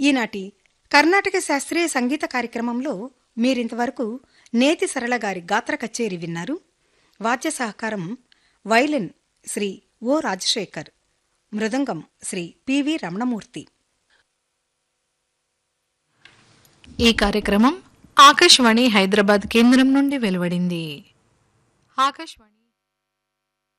ఈనాటి కర్ణాటక శాస్త్రీయ సంగీత కార్యక్రమంలో మీరింతవరకు నేతి సరళ గారి గాత్ర కచేరి విన్నారు. వాద్య సహకారం వైలిన్ శ్రీ ఓ రాజశేఖర్, మృదంగం శ్రీ పివి రమణమూర్తి. ఈ కార్యక్రమం ఆకాశవాణి హైదరాబాద్ కేంద్రం నుండి వెలువడింది. ఆకాశవాణి